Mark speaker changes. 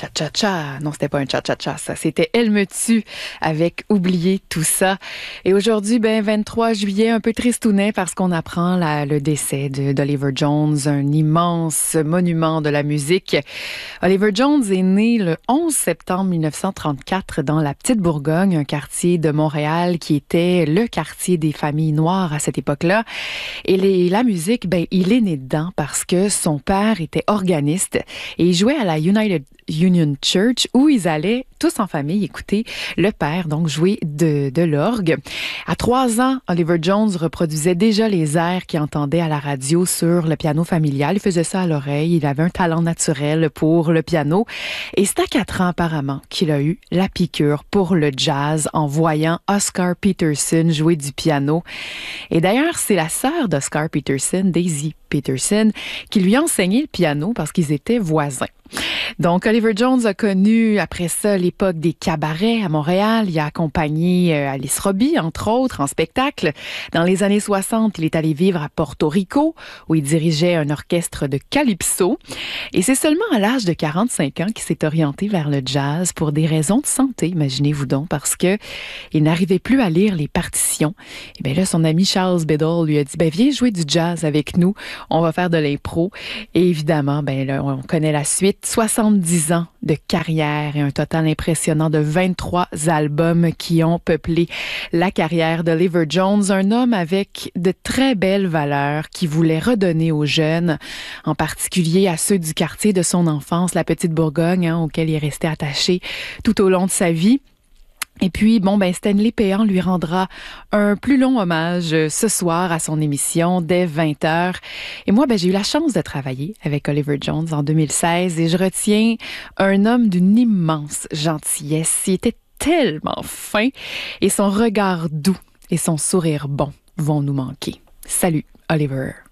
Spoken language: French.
Speaker 1: cha-cha-cha. Non, c'était pas un cha-cha-cha, ça. C'était Elle me tue avec Oublier tout ça. Et aujourd'hui, 23 juillet, un peu tristounet parce qu'on apprend le décès d'Oliver Jones, un immense monument de la musique. Oliver Jones est né le 11 septembre 1934 dans la Petite Bourgogne, un quartier de Montréal qui était le quartier des familles noires à cette époque-là. Et la musique, il est né dedans parce que son père était organiste et il jouait à la Union Church où ils allaient tous en famille écouter le père donc jouer de l'orgue. À 3 ans, Oliver Jones reproduisait déjà les airs qu'il entendait à la radio sur le piano familial. Il faisait ça à l'oreille. Il avait un talent naturel pour le piano. Et c'est à 4 ans apparemment qu'il a eu la piqûre pour le jazz en voyant Oscar Peterson jouer du piano. Et d'ailleurs, c'est la sœur d'Oscar Peterson, Daisy Peterson, qui lui a enseigné le piano parce qu'ils étaient voisins. Donc, Oliver Jones a connu, après ça, l'époque des cabarets à Montréal. Il a accompagné Alice Robbie, entre autres, en spectacle. Dans les années 60, il est allé vivre à Porto Rico, où il dirigeait un orchestre de calypso. Et c'est seulement à l'âge de 45 ans qu'il s'est orienté vers le jazz pour des raisons de santé, imaginez-vous donc, parce que il n'arrivait plus à lire les partitions. Et bien là, son ami Charles Biddle lui a dit, viens jouer du jazz avec nous, on va faire de l'impro. Et évidemment, là, on connaît la suite. 70 ans de carrière et un total impressionnant de 23 albums qui ont peuplé la carrière d'Oliver Jones, un homme avec de très belles valeurs qui voulait redonner aux jeunes, en particulier à ceux du quartier de son enfance, la Petite Bourgogne, auquel il est resté attaché tout au long de sa vie. Et puis, Stanley Péan lui rendra un plus long hommage ce soir à son émission dès 20h. Et moi, j'ai eu la chance de travailler avec Oliver Jones en 2016 et je retiens un homme d'une immense gentillesse. Il était tellement fin et son regard doux et son sourire bon vont nous manquer. Salut, Oliver.